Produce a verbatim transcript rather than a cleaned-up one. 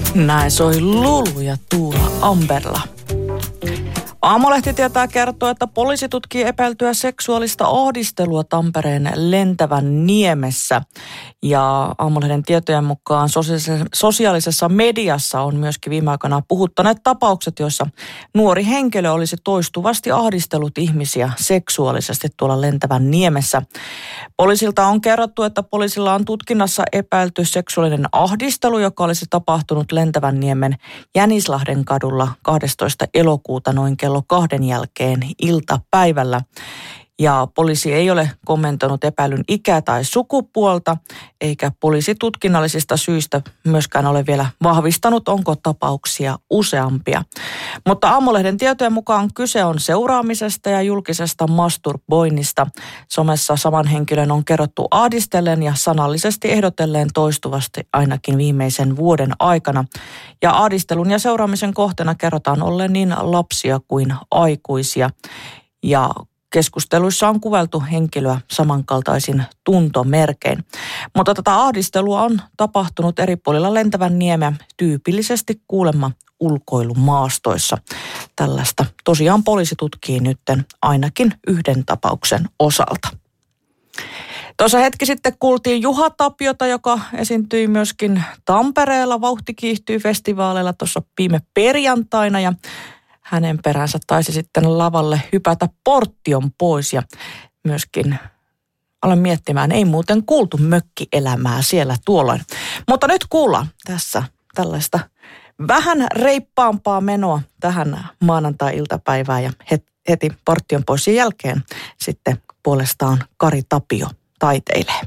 Näin soi Lulu ja Tuula Amberla. Aamulehti tietää kertoa, että poliisi tutkii epäiltyä seksuaalista ahdistelua Tampereen Lentävän Niemessä. Ja Aamulehden tietojen mukaan sosiaalisessa mediassa on myöskin viime aikoina puhuttaneet tapaukset, joissa nuori henkilö olisi toistuvasti ahdistellut ihmisiä seksuaalisesti tuolla Lentävän Niemessä. Poliisilta on kerrottu, että poliisilla on tutkinnassa epäilty seksuaalinen ahdistelu, joka olisi tapahtunut Lentävän Niemen Jänislahden kadulla kahdestoista elokuuta noin kello kahden jälkeen iltapäivällä. Ja poliisi ei ole kommentoinut epäilyn ikää tai sukupuolta, eikä poliisi tutkinnallisista syistä myöskään ole vielä vahvistanut, onko tapauksia useampia. Mutta Aamulehden tietojen mukaan kyse on seuraamisesta ja julkisesta masturboinnista. Somessa saman henkilön on kerrottu ahdistellen ja sanallisesti ehdotelleen toistuvasti ainakin viimeisen vuoden aikana. Ja ahdistelun ja seuraamisen kohteena kerrotaan olleen niin lapsia kuin aikuisia. Ja keskusteluissa on kuvailtu henkilöä samankaltaisin tuntomerkein. Mutta tätä ahdistelua on tapahtunut eri puolilla Lentävän Niemeä, tyypillisesti kuulemma ulkoilumaastoissa. Tällaista tosiaan poliisi tutkii nytten ainakin yhden tapauksen osalta. Tuossa hetki sitten kuultiin Juha Tapiota, joka esiintyi myöskin Tampereella Vauhti kiihtyy -festivaaleilla tuossa viime perjantaina ja hänen peränsä taisi sitten lavalle hypätä Portion pois ja myöskin aloin miettimään, ei muuten kuultu mökkielämää siellä tuolloin. Mutta nyt kuullaan tässä tällaista vähän reippaampaa menoa tähän maanantai-iltapäivään ja heti Portion poisin jälkeen sitten puolestaan Kari Tapio taiteilee.